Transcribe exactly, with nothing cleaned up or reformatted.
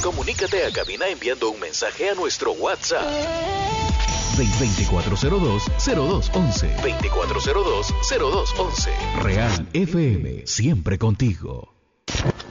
Comunícate a cabina enviando un mensaje a nuestro WhatsApp. veinticuatro cero dos, cero dos once. veinticuatro cero dos, cero dos once. Real F M, siempre contigo.